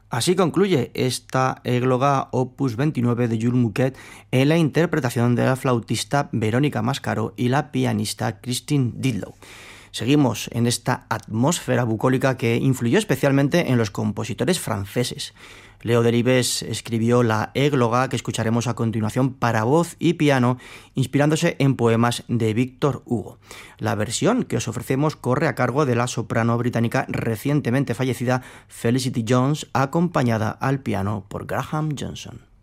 Así concluye esta égloga Opus 29 de Jules Mouquet en la interpretación de la flautista Verónica Mascaró y la pianista Christine Didlow. Seguimos en esta atmósfera bucólica que influyó especialmente en los compositores franceses. Leo Delibes escribió la égloga que escucharemos a continuación para voz y piano, inspirándose en poemas de Víctor Hugo. La versión que os ofrecemos corre a cargo de la soprano británica recientemente fallecida Felicity Jones, acompañada al piano por Graham Johnson.